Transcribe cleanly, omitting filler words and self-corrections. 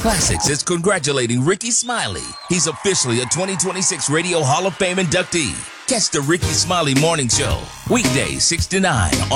Classics is congratulating Ricky Smiley. He's officially a 2026 Radio Hall of Fame inductee. Catch the Ricky Smiley Morning Show, weekdays 6 to 9 on